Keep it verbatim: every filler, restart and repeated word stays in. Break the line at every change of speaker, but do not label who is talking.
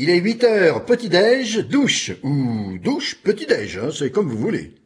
Il est huit heures, petit-déj, douche, ou douche, petit-déj, hein, c'est comme vous voulez.